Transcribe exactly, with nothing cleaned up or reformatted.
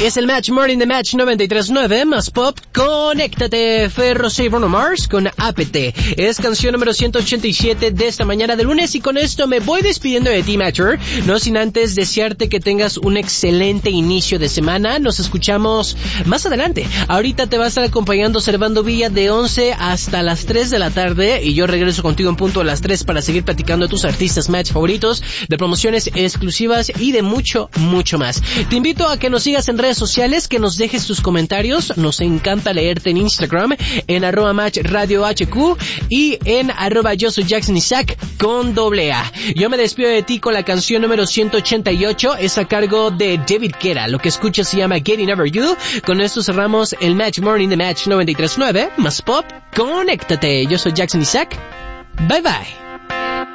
Es el Match Morning de Match noventa y tres punto nueve, más pop. Conéctate, Ferro Save Bruno Mars con A P T. Es canción número ciento ochenta y siete de esta mañana de lunes, y con esto me voy despidiendo de ti, Matcher. No sin antes desearte que tengas un excelente inicio de semana. Nos escuchamos más adelante. Ahorita te va a estar acompañando Servando Villa de once hasta las tres de la tarde, y yo regreso contigo en punto a las tres para seguir platicando de tus artistas Match favoritos, de promociones exclusivas y de mucho, mucho más. Te invito a que nos sigas en redes sociales, que nos dejes tus comentarios. Nos encanta leerte en Instagram, en arroba match radio hq y en arroba yo soy Jackson Isaac con doble A. Yo me despido de ti con la canción número ciento ochenta y ocho, es a cargo de David Guetta. Lo que escuchas se llama Getting Over You. Con esto cerramos el Match Morning de Match noventa y tres punto nueve, más pop. Conéctate. Yo soy Jackson Isaac. Bye bye.